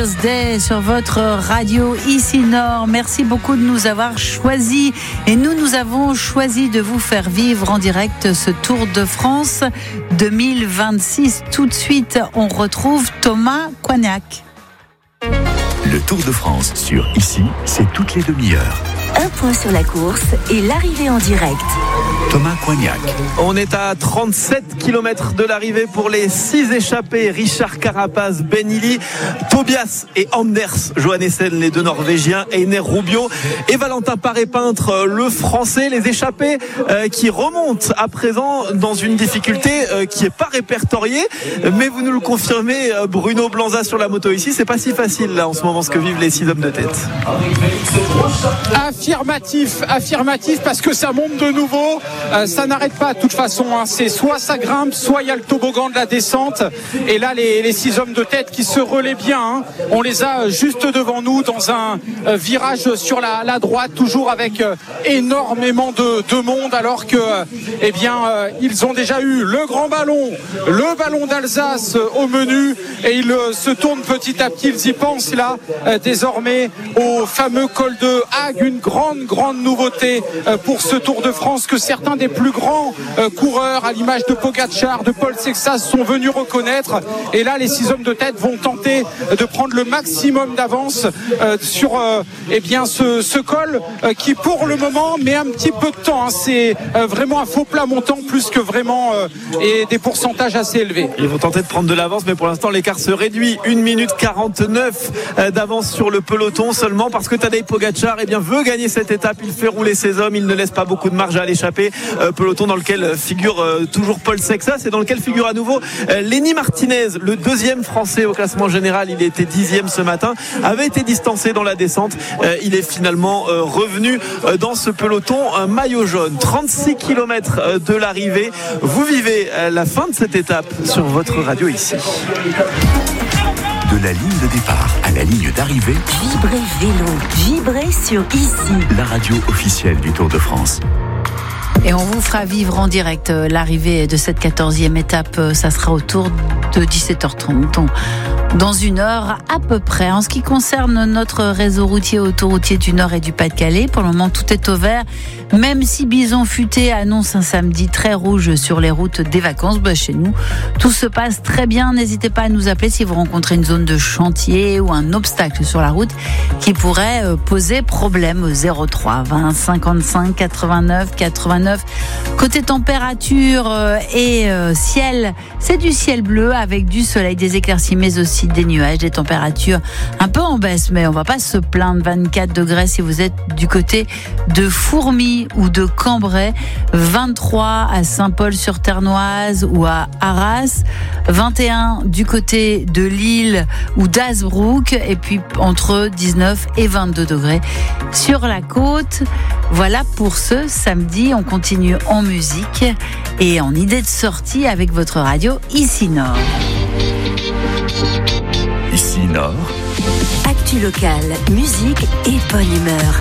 Girls Day sur votre radio ici Nord. Merci beaucoup de nous avoir choisis et nous avons choisi de vous faire vivre en direct ce Tour de France 2026. Tout de suite, on retrouve Thomas Coignac. Le Tour de France sur Ici, c'est toutes les demi-heures. Un point sur la course et l'arrivée en direct. Thomas Coignac. On est à 37 km de l'arrivée pour les 6 échappés. Richard Carapaz, Ben Illy, Tobias et Anders Johannessen, les deux Norvégiens, Einer Rubio et Valentin Paré-Peintre, le Français. Les échappés qui remontent à présent dans une difficulté qui n'est pas répertoriée. Mais vous nous le confirmez, Bruno Blanza sur la moto ici, c'est pas si facile là en ce moment ce que vivent les 6 hommes de tête. Affirmatif parce que ça monte de nouveau, ça n'arrête pas de toute façon, hein. C'est soit ça grimpe, soit il y a le toboggan de la descente et là les 6 hommes de tête qui se relaient bien, hein. On les a juste devant nous dans un virage sur la droite, toujours avec énormément de monde alors que ils ont déjà eu le ballon d'Alsace au menu et ils se tournent petit à petit, ils y pensent là désormais au fameux col de Hague, une grande nouveauté pour ce Tour de France que certains des plus grands coureurs à l'image de Pogačar, de Paul Sexas sont venus reconnaître et là les 6 hommes de tête vont tenter de prendre le maximum d'avance sur ce col qui pour le moment met un petit peu de temps, hein. C'est vraiment un faux plat montant plus que vraiment et des pourcentages assez élevés. Ils vont tenter de prendre de l'avance mais pour l'instant l'écart se réduit, 1 minute 49 d'avance sur le peloton seulement parce que Tadej Pogačar veut gagner cette étape, il fait rouler ses hommes, il ne laisse pas beaucoup de marge à l'échappée, peloton dans lequel figure toujours Paul Sexas et dans lequel figure à nouveau Lenny Martinez, le deuxième français au classement général. Il était 10e ce matin, avait été distancé dans la descente, il est finalement revenu dans ce peloton maillot jaune. 36 km de l'arrivée, vous vivez la fin de cette étape sur votre radio ici. De la ligne de départ à la ligne d'arrivée, Vibrez vélo, vibrez sur Ici. la radio officielle du Tour de France. Et on vous fera vivre en direct l'arrivée de cette 14e étape. Ça sera autour de 17h30. Dans une heure à peu près. En ce qui concerne notre réseau routier autoroutier du Nord et du Pas-de-Calais, pour le moment tout est au vert. Même si Bison Futé annonce un samedi très rouge sur les routes des vacances, chez nous tout se passe très bien. N'hésitez pas à nous appeler si vous rencontrez une zone de chantier ou un obstacle sur la route qui pourrait poser problème au 03 20 55 89 89. Côté température et ciel, c'est du ciel bleu avec du soleil, des éclaircies mais aussi des nuages, des températures un peu en baisse, mais on va pas se plaindre. 24 degrés si vous êtes du côté de Fourmies ou de Cambrai, 23 à Saint-Paul-sur-Ternoise ou à Arras, 21 du côté de Lille ou d'Hazebrouck, et puis entre 19 et 22 degrés sur la côte. Voilà pour ce samedi. On continue en musique et en idée de sortie avec votre radio Ici Nord. Ici Nord. Actu locale, musique et bonne humeur.